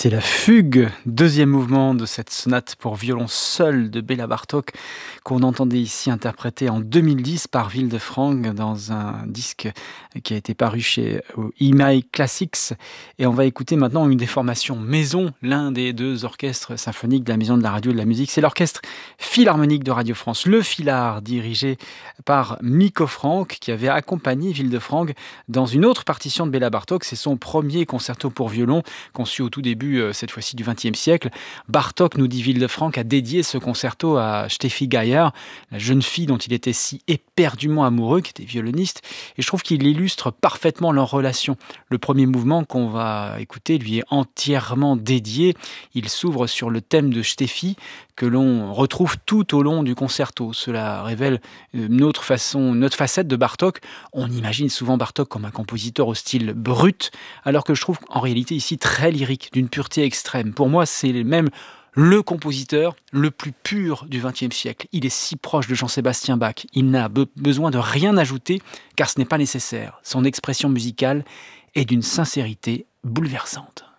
C'est la fugue, deuxième mouvement de cette sonate pour violon seul de Béla Bartók qu'on entendait ici interprétée en 2010 par Villefranche dans un disque qui a été paru chez EMI Classics. Et on va écouter maintenant une des formations maison, l'un des deux orchestres symphoniques de la Maison de la Radio et de la Musique. C'est l'orchestre philharmonique de Radio France, le Philhar, dirigé par Miko Franck, qui avait accompagné Villefranche dans une autre partition de Béla Bartók. C'est son premier concerto pour violon, conçu au tout début cette fois-ci du XXe siècle. Bartók, nous dit Villefranche, a dédié ce concerto à Steffi Gaillard, la jeune fille dont il était si éperdument amoureux, qui était violoniste, et je trouve qu'il illustre parfaitement leur relation. Le premier mouvement qu'on va écouter lui est entièrement dédié. Il s'ouvre sur le thème de Steffi, que l'on retrouve tout au long du concerto. Cela révèle notre facette de Bartók. On imagine souvent Bartók comme un compositeur au style brut, alors que je trouve en réalité ici très lyrique, d'une pureté extrême. Pour moi, c'est même le compositeur le plus pur du XXe siècle. Il est si proche de Jean-Sébastien Bach. Il n'a besoin de rien ajouter, car ce n'est pas nécessaire. Son expression musicale est d'une sincérité bouleversante.